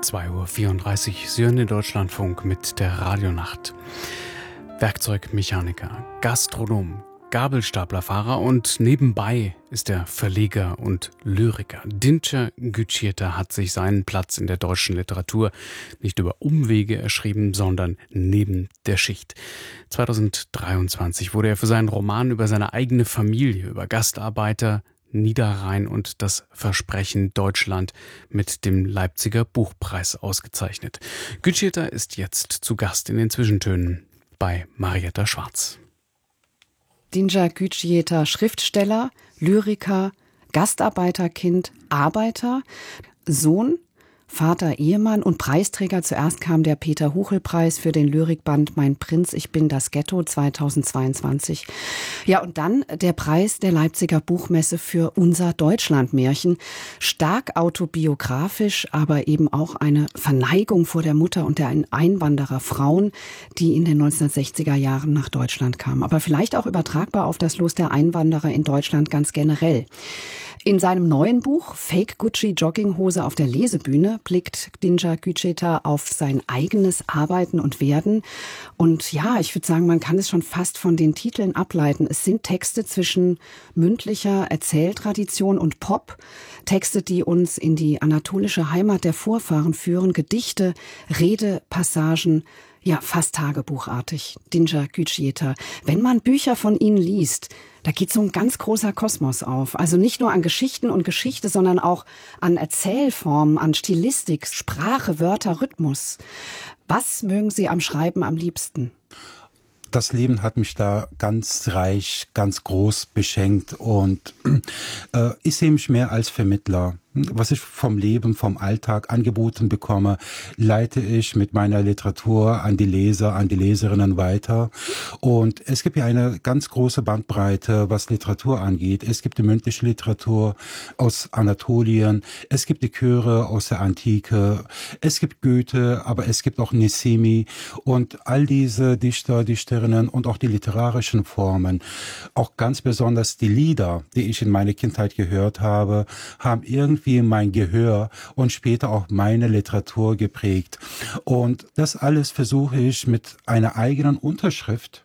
2:34 Uhr. Sie hören den Deutschlandfunk mit der Radionacht. Werkzeugmechaniker, Gastronom, Gabelstaplerfahrer und nebenbei ist er Verleger und Lyriker. Dincer Gücietar hat sich seinen Platz in der deutschen Literatur nicht über Umwege erschrieben, sondern neben der Schicht. 2023 wurde er für seinen Roman über seine eigene Familie, über Gastarbeiter, Niederrhein und das Versprechen Deutschland mit dem Leipziger Buchpreis ausgezeichnet. Gücietar ist jetzt zu Gast in den Zwischentönen bei Marietta Schwarz. Dincer Gücietar, Schriftsteller, Lyriker, Gastarbeiterkind, Arbeiter, Sohn, Vater, Ehemann und Preisträger. Zuerst kam der Peter-Huchel-Preis für den Lyrikband Mein Prinz, ich bin das Ghetto 2022. Ja, und dann der Preis der Leipziger Buchmesse für Unser Deutschland-Märchen. Stark autobiografisch, aber eben auch eine Verneigung vor der Mutter und der Einwandererfrauen, die in den 1960er Jahren nach Deutschland kamen. Aber vielleicht auch übertragbar auf das Los der Einwanderer in Deutschland ganz generell. In seinem neuen Buch Fake Gucci Jogginghose auf der Lesebühne blickt Dincer Gücietar auf sein eigenes Arbeiten und Werden. Und ja, ich würde sagen, man kann es schon fast von den Titeln ableiten. Es sind Texte zwischen mündlicher Erzähltradition und Pop. Texte, die uns in die anatolische Heimat der Vorfahren führen. Gedichte, Redepassagen. Ja, fast tagebuchartig. Dincer Gücietar. Wenn man Bücher von Ihnen liest, da geht so ein ganz großer Kosmos auf. Also nicht nur an Geschichten und Geschichte, sondern auch an Erzählformen, an Stilistik, Sprache, Wörter, Rhythmus. Was mögen Sie am Schreiben am liebsten? Das Leben hat mich da ganz reich, ganz groß beschenkt und ich sehe mich mehr als Vermittler. Was ich vom Leben, vom Alltag angeboten bekomme, leite ich mit meiner Literatur an die Leser, an die Leserinnen weiter. Und es gibt ja eine ganz große Bandbreite, was Literatur angeht. Es gibt die mündliche Literatur aus Anatolien, es gibt die Chöre aus der Antike, es gibt Goethe, aber es gibt auch Nesimi und all diese Dichter, Dichterinnen und auch die literarischen Formen. Auch ganz besonders die Lieder, die ich in meiner Kindheit gehört habe, haben irgendwie mein Gehör und später auch meine Literatur geprägt. Und das alles versuche ich mit einer eigenen Unterschrift